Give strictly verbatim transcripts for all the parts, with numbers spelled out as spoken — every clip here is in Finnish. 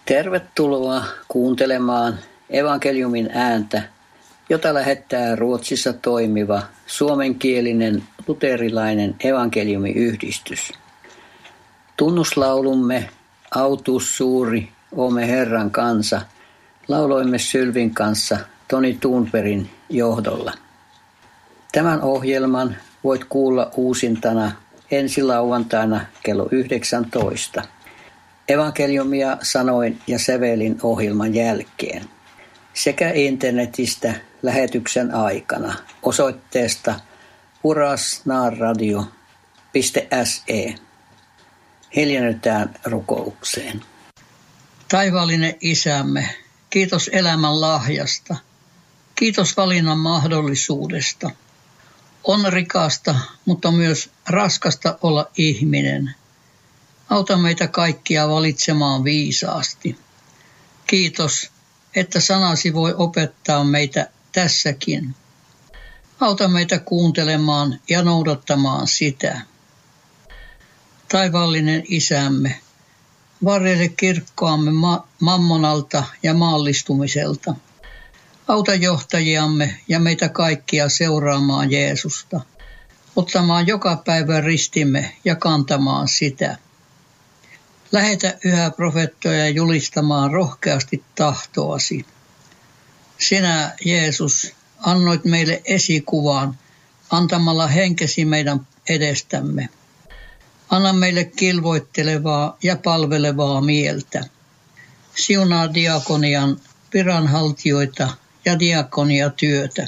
Tervetuloa kuuntelemaan evankeliumin ääntä, jota lähettää Ruotsissa toimiva suomenkielinen luterilainen evankeliumiyhdistys. Tunnuslaulumme Autuus suuri, oome Herran kansa, lauloimme Sylvin kanssa Toni Thunbergin johdolla. Tämän ohjelman voit kuulla uusintana ensi lauantaina kello yhdeksäntoista. Evankeliumia sanoin ja sävelin ohjelman jälkeen sekä internetistä lähetyksen aikana osoitteesta purasnaarradio piste se. Hiljennytään rukoukseen. Taivaallinen Isämme, kiitos elämän lahjasta. Kiitos valinnan mahdollisuudesta. On rikasta, mutta myös raskasta olla ihminen. Auta meitä kaikkia valitsemaan viisaasti. Kiitos, että sanasi voi opettaa meitä tässäkin. Auta meitä kuuntelemaan ja noudattamaan sitä. Taivaallinen Isämme, varjele kirkkoamme ma- mammonalta ja maallistumiselta. Auta johtajiamme ja meitä kaikkia seuraamaan Jeesusta, ottamaan joka päivä ristimme ja kantamaan sitä. Lähetä yhä profeettoja julistamaan rohkeasti tahtoasi. Sinä, Jeesus, annoit meille esikuvan antamalla henkesi meidän edestämme. Anna meille kilvoittelevaa ja palvelevaa mieltä. Siunaa diakonian viranhaltijoita ja diakoniatyötä.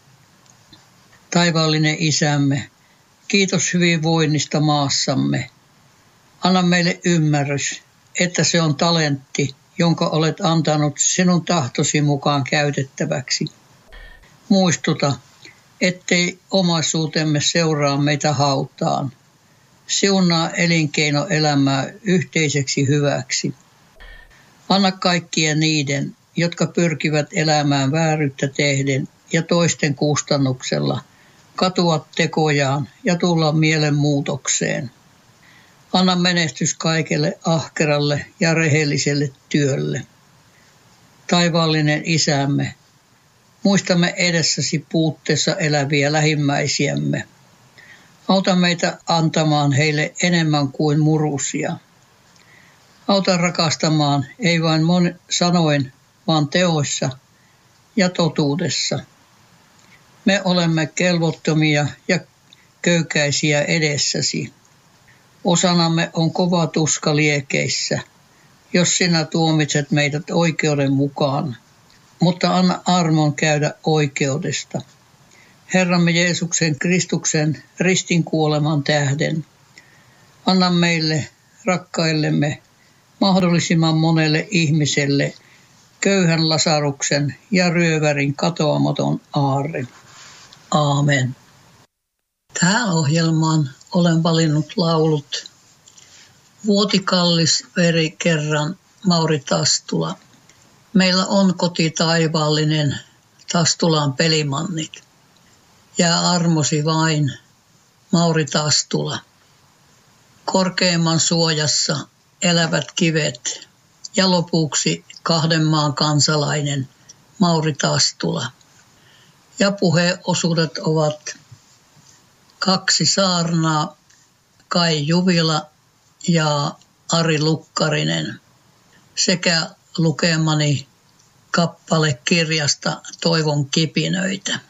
Taivaallinen Isämme, kiitos hyvinvoinnista maassamme. Anna meille ymmärrys, että se on talentti, jonka olet antanut sinun tahtosi mukaan käytettäväksi. Muistuta, ettei omaisuutemme seuraa meitä hautaan. Siunaa elinkeinoelämää yhteiseksi hyväksi. Anna kaikkien niiden, jotka pyrkivät elämään vääryyttä tehden ja toisten kustannuksella, katua tekojaan ja tulla mielenmuutokseen. Anna menestys kaikelle ahkeralle ja rehelliselle työlle. Taivaallinen Isämme, muistamme edessäsi puutteessa eläviä lähimmäisiämme. Auta meitä antamaan heille enemmän kuin murusia. Auta rakastamaan ei vain mon- sanoin, vaan teoissa ja totuudessa. Me olemme kelvottomia ja köykäisiä edessäsi. Osanamme on kova tuska liekeissä, jos sinä tuomitset meidät oikeuden mukaan, mutta anna armon käydä oikeudesta. Herramme Jeesuksen Kristuksen ristin kuoleman tähden, anna meille, rakkaillemme, mahdollisimman monelle ihmiselle köyhän Lasaruksen ja ryövärin katoamaton aarre. Aamen. Tähän ohjelmaan olen valinnut laulut Vuotikallis veri kerran Mauri Tastula. Meillä on koti taivaallinen, Tastulan pelimannit. Jää armosi vain, Mauri Tastula. Korkeimman suojassa elävät kivet ja lopuksi kahden maan kansalainen Mauri Tastula. Ja puheosuudet ovat Kaksi saarnaa, Kai Juvila ja Ari Lukkarinen sekä lukemani kappale kirjasta Toivon kipinöitä.